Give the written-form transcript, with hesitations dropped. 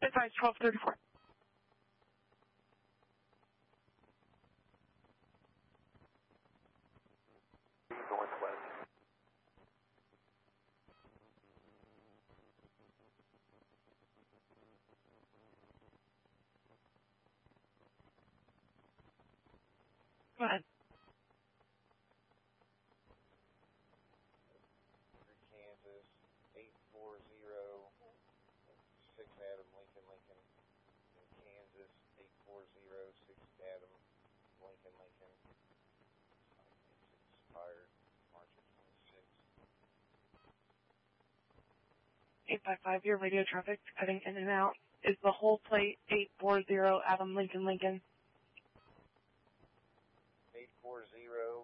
Advise 1234. Northwest. Go ahead. Kansas, 840-6 Adam, Lincoln. Kansas, 840-6 Adam, Lincoln. It's expired March of 26. 855, your radio traffic cutting in and out. Is the whole plate 840 Adam, Lincoln? 840